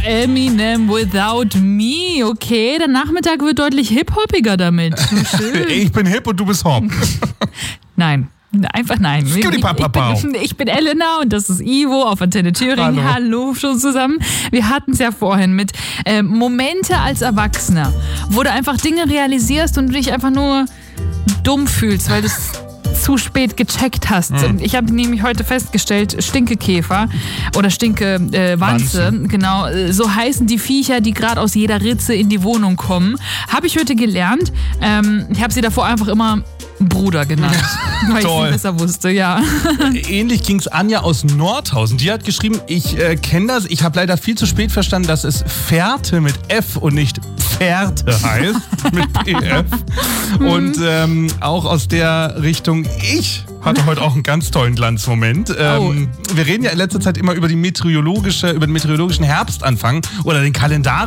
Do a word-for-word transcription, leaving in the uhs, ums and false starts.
Eminem Without Me, okay. Der Nachmittag wird deutlich hip-hoppiger damit. Schön. Ich bin hip und du bist hop. Nein. Einfach nein. Ich, ich, bin, ich bin Elena und das ist Ivo auf Antenne Thüringen. Hallo, Hallo schon zusammen. Wir hatten es ja vorhin mit äh, Momente als Erwachsener, wo du einfach Dinge realisierst und du dich einfach nur dumm fühlst, weil du es zu spät gecheckt hast. Mhm. Ich habe nämlich heute festgestellt, Stinkekäfer oder Stinkewanze, äh, Wanze, genau, so heißen die Viecher, die gerade aus jeder Ritze in die Wohnung kommen. Habe ich heute gelernt. Ähm, ich habe sie davor einfach immer Bruder genannt, weil Toll. ich es besser wusste, ja. Ähnlich ging es Anja aus Nordhausen. Die hat geschrieben, ich äh, kenne das, ich habe leider viel zu spät verstanden, dass es Fährte mit F und nicht Pferde heißt, mit P F. Und ähm, auch aus der Richtung, ich hatte heute auch einen ganz tollen Glanzmoment. Ähm, oh. Wir reden ja in letzter Zeit immer über die meteorologische, über den meteorologischen Herbstanfang oder den Kalendar.